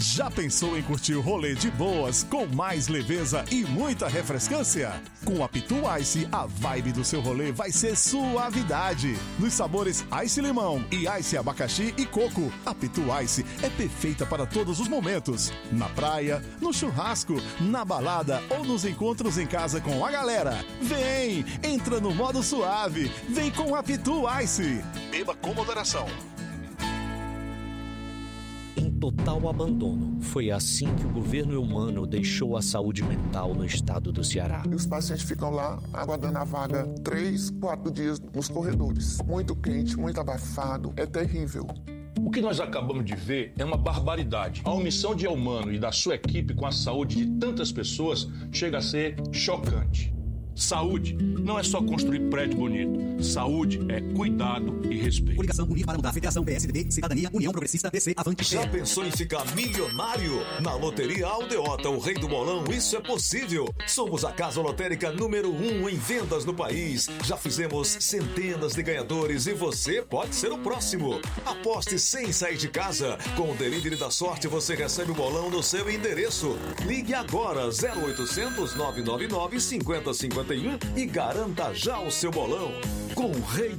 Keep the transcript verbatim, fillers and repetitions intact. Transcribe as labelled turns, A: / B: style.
A: Já pensou em curtir o rolê de boas, com mais leveza e muita refrescância? Com a Pitu Ice, a vibe do seu rolê vai ser suavidade. Nos sabores Ice Limão e Ice Abacaxi e Coco, a Pitu Ice é perfeita para todos os momentos. Na praia, no churrasco, na balada ou nos encontros em casa com a galera. Vem, entra no modo suave. Vem com a Pitu Ice. Beba com moderação.
B: Total abandono. Foi assim que o governo humano deixou a saúde mental no estado do Ceará.
C: E os pacientes ficam lá aguardando a vaga três, quatro dias nos corredores. Muito quente, muito abafado, é terrível.
D: O que nós acabamos de ver é uma barbaridade. A omissão de Elmano e da sua equipe com a saúde de tantas pessoas chega a ser chocante. Saúde não é só construir prédio bonito. Saúde é cuidado e respeito.
E: Coligação Unir para Mudar, Federação P S D B, Cidadania, União Progressista, D C, Avante.
F: Já pensou em ficar milionário? Na Loteria Aldeota, o rei do bolão, isso é possível. Somos a casa lotérica número um em vendas no país. Já fizemos centenas de ganhadores e você pode ser o próximo. Aposte sem sair de casa. Com o Delivery da Sorte, você recebe o bolão no seu endereço. Ligue agora zero oitocentos, nove nove nove, cinquenta cinquenta e um e garanta já o seu bolão. Com o rei